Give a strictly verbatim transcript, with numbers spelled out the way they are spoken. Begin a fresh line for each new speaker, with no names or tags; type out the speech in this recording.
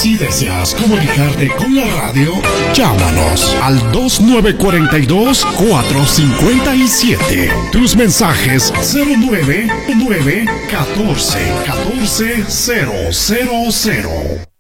Si deseas comunicarte con la radio, llámanos al dos nueve cuatro dos, cuatro cinco siete. Tus mensajes cero nueve nueve catorce catorce cero cero cero.